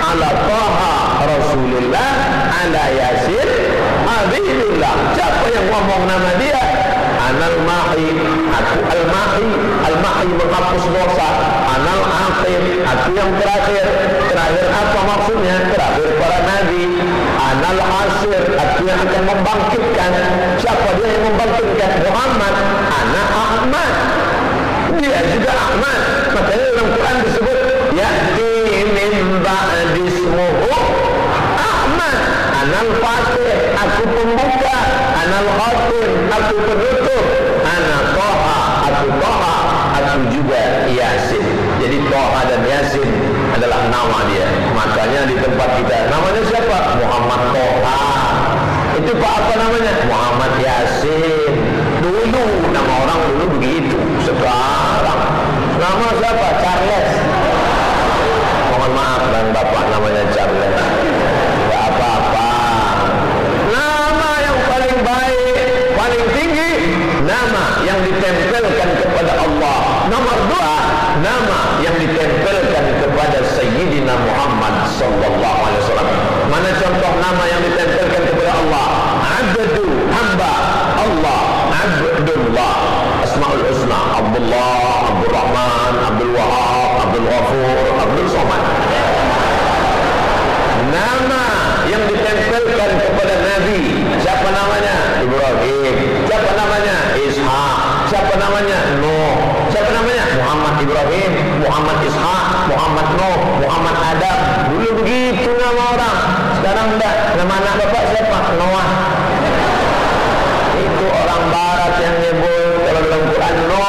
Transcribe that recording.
ala Taha Rasulillah ala Yasin Habibullah. Siapa yang ngomong nama dia? Anal Mahi, aku Al-Mahi. Al-Mahi menghapus dosa. Anal Akhir, aku yang terakhir. Terakhir apa maksudnya? Terakhir para nabi. Anal Asir, aku yang akan membangkitkan. Siapa dia yang membangkitkan? Muhammad. Ana Ahmad, dia juga Ahmad. Makanya dalam Quran disebut ya'ti min ba'di ismuhu Ahmad. Anal Fatih, aku pembuka. Anal Khatim, aku penutup. Ana Toha, aku Toha, aku juga Yasin. Jadi Toha dan Yasin adalah nama dia. Makanya di tempat kita namanya siapa? Muhammad Toha. Itu Pak apa namanya? Muhammad Yasin. Dulu nama orang dulu begitu. Sekarang nama siapa? Charles. Mohon maaf dan bapak namanya Charles. Gak apa-apa. Nama yang paling baik, paling tinggi, nama yang ditempelkan kepada Allah. Nomor 2, nama yang ditempelkan kepada Sayyidina Muhammad sallallahu alaihi wasallam. Mana contoh nama yang ditempelkan kepada Allah? Abdu, hamba Allah. Abdullah, Asmaul Husna. Abdullah, Abdul Rahman, Abdul Wahab, Abdul Ghafur, Abdul Somad. Nama yang ditempelkan kepada Nabi, siapa namanya? Ibrahim. Siapa namanya? Ishaq. Siapa namanya? Nuh. Siapa namanya? Muhammad Ibrahim, Muhammad Ishaq, Muhammad Nuh, Muhammad Adam. Dulu begitu nama orang. Sekarang enggak. Nama anak bapak siapa? Noah. Itu orang barat yang nyebut kalau dalam Quran Nuh.